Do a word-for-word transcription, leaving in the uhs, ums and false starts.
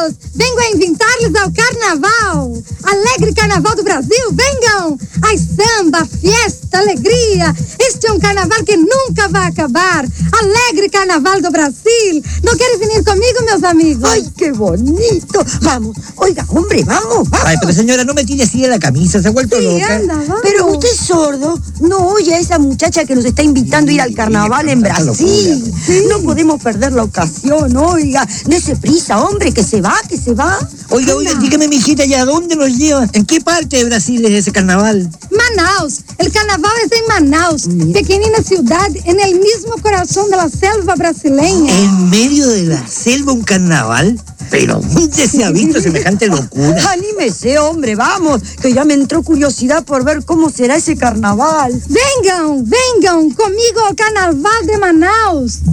amigos, vengo a invitarles ao carnaval. Alegre Carnaval do Brasil, venham! Ai, samba, fiesta, alegria. Este é um carnaval que nunca vai acabar. Alegre Carnaval do Brasil. ¿No quieres venir conmigo, meus amigos? ¡Ay, qué bonito! Vamos, oiga, hombre, vamos, vamos. Ay, pero señora, no me tire así de la camisa, se ha vuelto Sí, loca. anda, vamos. Pero usted es sordo, no oye a esa muchacha que nos está invitando a ir al carnaval en Brasil. Sí. No podemos perder la ocasión, oiga. Dese prisa, hombre, que se va, que se va. Oiga, oiga, dígame, mijita, ¿ya a dónde nos lleva? ¿En qué parte de Brasil es ese carnaval? Manaus. El carnaval es en Manaus, pequeñina ciudad en el mismo corazón de la selva brasileña. ¿En medio de la selva un carnaval? Pero ¿dónde se ha visto semejante locura? Anímese, hombre, vamos, que ya me entró curiosidad por ver cómo será ese carnaval. Vengan, vengan conmigo al carnaval de Manaus.